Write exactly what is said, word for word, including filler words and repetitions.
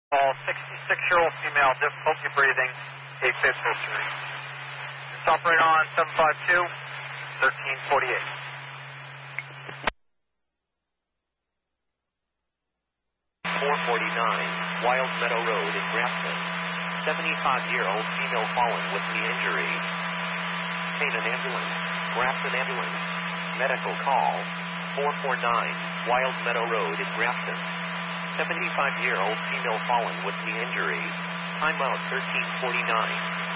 Call sixty-six-year-old female, difficulty breathing, AFib history. This operator on seven five two, thirteen forty-eight. four forty-nine, Wild Meadow Road in Grafton. seventy-five-year-old female fallen with knee injury. Obtain an ambulance. Grafton ambulance. Medical call. four forty-nine, Wild Meadow Road in Grafton. seventy-five-year-old female fallen with knee injury. Timeout thirteen forty-nine.